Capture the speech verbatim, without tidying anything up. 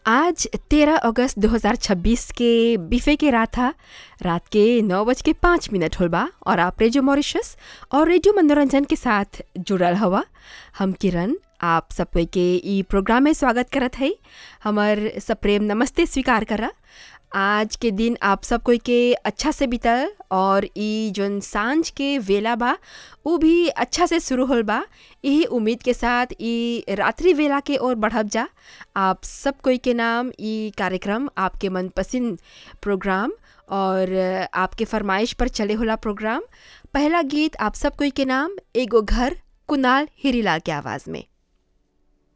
आज तेरह अगस्त दो हज़ार छब्बीस के बिफे के रात था। रात के नौ बज के पाँच मिनट होल बा और आप रेडियो मॉरिशस और रेडियो मनोरंजन के साथ जुड़ल हवा। हम किरण आप सब कोई के ई प्रोग्राम में स्वागत करत है। हमर सप्रेम नमस्ते स्वीकार करा। आज के दिन आप सब कोई के अच्छा से बीतल और ई जोन सांझ के वेला बा उ भी अच्छा से शुरू होल बा। यही उम्मीद के साथ ई रात्रि वेला के ओर बढ़ब जा। आप सब कोई के नाम ई कार्यक्रम आपके मनपसंद प्रोग्राम और आपके फरमाइश पर चले होला प्रोग्राम। पहला गीत आप सब कोई के नाम एगो घर कुनाल हीरीलाल के आवाज़ में।